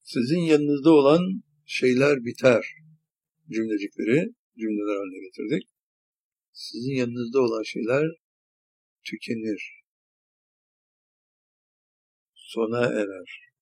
Sizin yanınızda olan şeyler biter cümlecikleri cümleler haline getirdik. Sizin yanınızda olan şeyler tükenir, sona erer.